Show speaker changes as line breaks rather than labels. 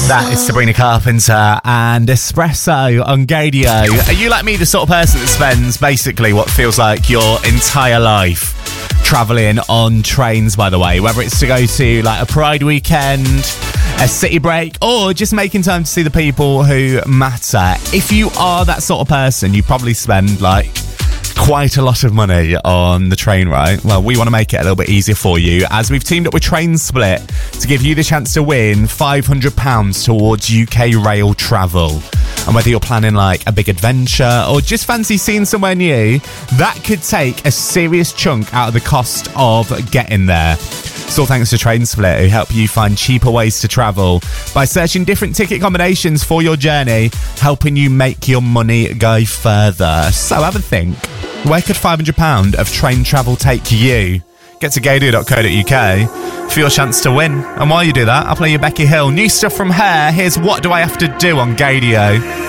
That is Sabrina Carpenter and Espresso on Gadio. Are you like me, the sort of person that spends basically what feels like your entire life travelling on trains, by the way, whether it's to go to like a Pride weekend, a city break, or just making time to see the people who matter? If you are that sort of person, you probably spend like quite a lot of money on the train, right? Well, we want to make it a little bit easier for you as we've teamed up with Train Split to give you the chance to win £500 towards UK rail travel. And whether you're planning like a big adventure or just fancy seeing somewhere new, that could take a serious chunk out of the cost of getting there. It's all thanks to Train Split, who help you find cheaper ways to travel by searching different ticket combinations for your journey, helping you make your money go further. So have a think. Where could £500 of train travel take you? Get to gadio.co.uk for your chance to win. And while you do that, I'll play you Becky Hill. New stuff from her. Here's What Do I Have to Do on Gadio.